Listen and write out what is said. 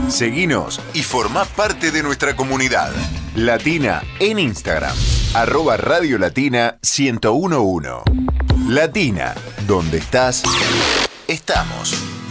Seguinos y formá parte de nuestra comunidad. Latina en Instagram, @Radio Latina 1011. Latina, donde estás, estamos.